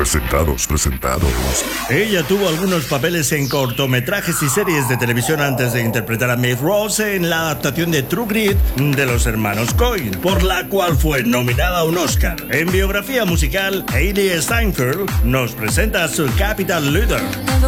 Presentados. Ella tuvo algunos papeles en cortometrajes y series de televisión antes de interpretar a Maeve Rose en la adaptación de True Grit de los hermanos Coen, por la cual fue nominada a un Oscar. En biografía musical, Hailee Steinfeld nos presenta a su Capital Leader.